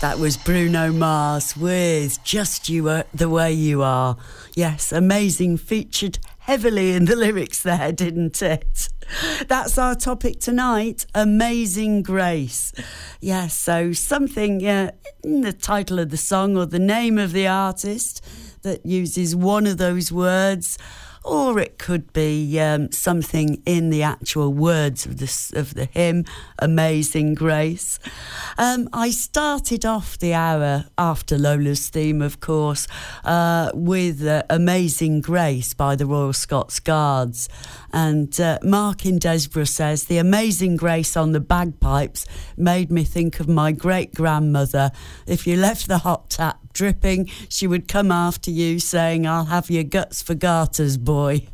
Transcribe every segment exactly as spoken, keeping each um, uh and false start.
That was Bruno Mars with Just You Are the Way You Are. Yes, amazing, featured heavily in the lyrics there, didn't it? That's our topic tonight, Amazing Grace. Yes, so something uh, in the title of the song or the name of the artist that uses one of those words, or it could be um, something in the actual words of the, of the hymn, Amazing Grace. Um, I started off the hour after Lola's theme, of course, uh, with uh, Amazing Grace by the Royal Scots Guards. And uh, Mark in Desborough says, the Amazing Grace on the bagpipes made me think of my great-grandmother. If you left the hot tap dripping, she would come after you saying, I'll have your guts for garters, boy.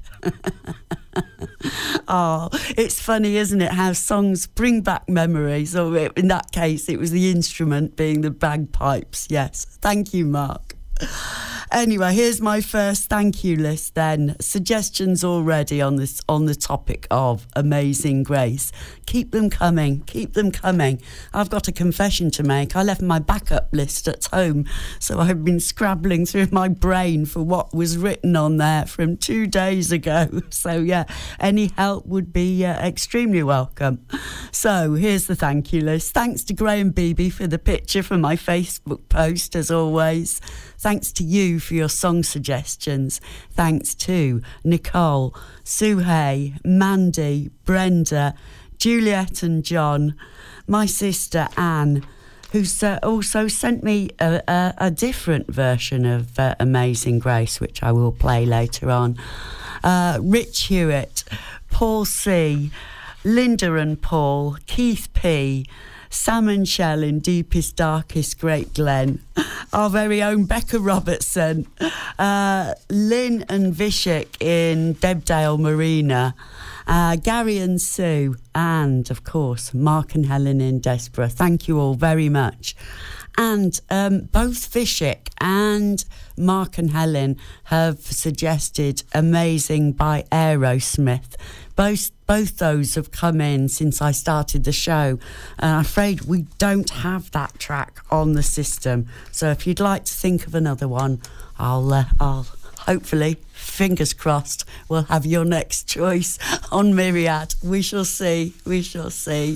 Oh, it's funny, isn't it, how songs bring back memories. Or in that case, it was the instrument being the bagpipes. Yes, thank you, Mark. Anyway, here's my first thank you list then. Suggestions already on this on the topic of Amazing Grace. Keep them coming, keep them coming. I've got a confession to make. I left my backup list at home, so I've been scrabbling through my brain for what was written on there from two days ago. So yeah, any help would be uh, extremely welcome. So here's the thank you list. Thanks to Graham Beebe for the picture for my Facebook post, as always. Thanks to you for your song suggestions. Thanks to Nicole, Sue Hay, Mandy, Brenda, Juliet and John, my sister Anne, who's uh, also sent me a, a, a different version of uh, Amazing Grace, which I will play later on. Uh, Rich Hewitt, Paul C, Linda and Paul, Keith P, Sam and Shell in Deepest, Darkest, Great Glen, our very own Becca Robertson, uh, Lynn and Vishik in Debdale Marina, uh, Gary and Sue, and, of course, Mark and Helen in Desborough. Thank you all very much. And um, both Vishik and Mark and Helen have suggested Amazing by Aerosmith. Both both those have come in since I started the show, and I'm afraid we don't have that track on the system. So if you'd like to think of another one, I'll uh, I'll hopefully, fingers crossed, we'll have your next choice on Myriad. We shall see. We shall see.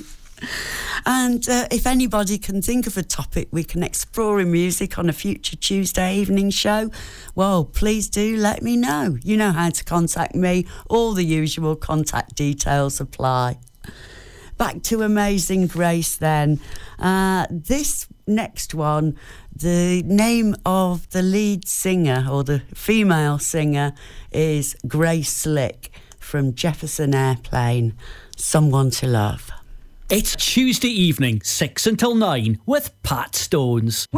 And uh, if anybody can think of a topic we can explore in music on a future Tuesday evening show, well, please do let me know. You know how to contact me. All the usual contact details apply. Back to Amazing Grace then. Uh, this next one, the name of the lead singer or the female singer is Grace Slick from Jefferson Airplane, Someone to Love. It's Tuesday evening, six until nine, with Pat Stones.